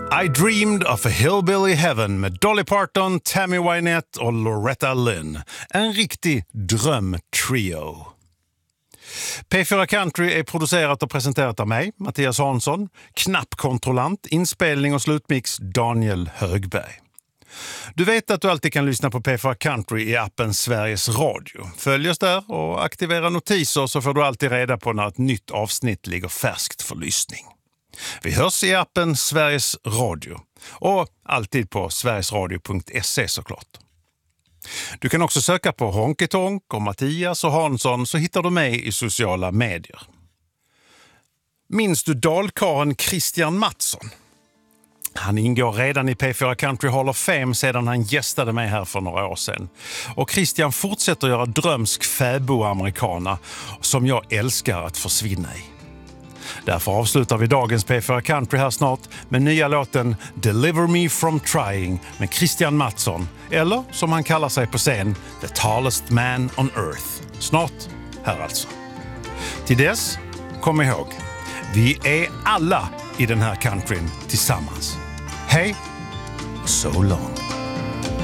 I Dreamed of a Hillbilly Heaven med Dolly Parton, Tammy Wynette och Loretta Lynn. En riktig drömtrio. P4 Country är producerat och presenterat av mig, Mattias Hansson, knappkontrollant, inspelning och slutmix Daniel Högberg. Du vet att du alltid kan lyssna på P4 Country i appen Sveriges Radio. Följ oss där och aktivera notiser så får du alltid reda på när ett nytt avsnitt ligger färskt för lyssning. Vi hörs i appen Sveriges Radio och alltid på sverigesradio.se såklart. Du kan också söka på Honky Tonk och Mattias och Hansson så hittar du mig i sociala medier. Minns du dalkaren Christian Mattsson? Han ingår redan i P4 Country Hall of Fame sedan han gästade mig här för några år sedan. Och Christian fortsätter göra drömsk fäbo-americana som jag älskar att försvinna i. Därför avslutar vi dagens P4 Country här snart med nya låten Deliver Me From Trying med Christian Mattsson, eller som han kallar sig på scen, The Tallest Man on Earth. Snart här alltså. Till dess, kom ihåg, vi är alla i den här countryn tillsammans. Hej, so long.